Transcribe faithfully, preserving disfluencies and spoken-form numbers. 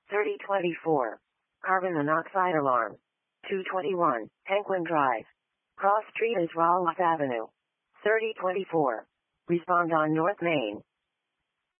thirty twenty-four. Carbon monoxide alarm. two twenty-one. Penguin Drive. Cross Street is Roloff Avenue. thirty twenty-four. Respond on North Main.